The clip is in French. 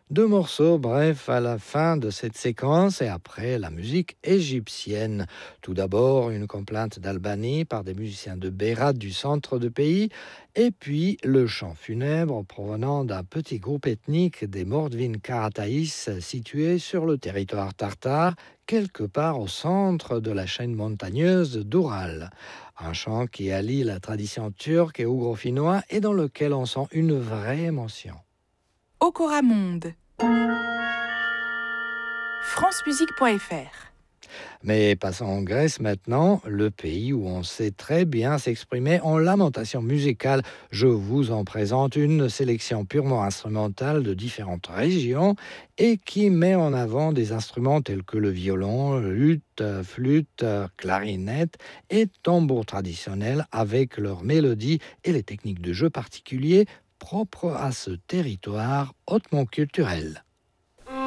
Deux morceaux, bref, à la fin de cette séquence et après la musique égyptienne. Tout d'abord, une complainte d'Albanie par des musiciens de Berat du centre du pays, et puis le chant funèbre provenant d'un petit groupe ethnique des Mordvin Karataïs situé sur le territoire tartare, quelque part au centre de la chaîne montagneuse d'Oural. Un chant qui allie la tradition turque et ougro-finnois et dans lequel on sent une vraie émotion. Okora Monde. francemusique.fr. Mais passons en Grèce maintenant, le pays où on sait très bien s'exprimer en lamentation musicale. Je vous en présente une sélection purement instrumentale de différentes régions et qui met en avant des instruments tels que le violon, luth, flûte, clarinette et tambour traditionnel avec leurs mélodies et les techniques de jeu particuliers propres à ce territoire hautement culturel.